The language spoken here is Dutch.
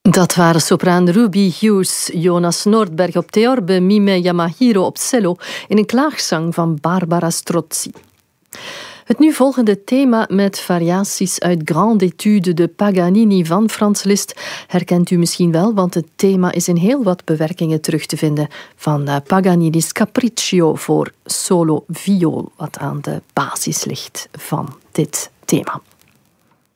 Dat waren sopraan Ruby Hughes, Jonas Noordberg op theorbe, Mime Yamahiro op cello in een klaagzang van Barbara Strozzi. Het nu volgende thema met variaties uit Grande Étude de Paganini van Franz Liszt herkent u misschien wel, want het thema is in heel wat bewerkingen terug te vinden van Paganini's Capriccio voor solo viool, wat aan de basis ligt van dit thema.